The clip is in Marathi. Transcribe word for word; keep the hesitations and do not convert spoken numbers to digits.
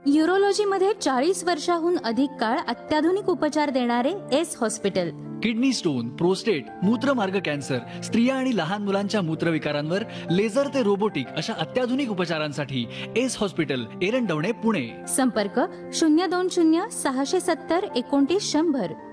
युरोलॉजी मध्ये चाळीस वर्षाहून अधिक काळ अत्याधुनिक उपचार देणारे S hospital. Kidney stone, prostate, मूत्रमार्ग cancer, स्त्रिया आणि लहान मुलांच्या मूत्रविकारांवर लेझर ते रोबोटिक अशा अत्याधुनिक उपचारांसाठी एस हॉस्पिटल, एरंडवणे, पुणे. संपर्क शून्य दोन शून्य सहाशे सत्तर एकोणतीस शंभर.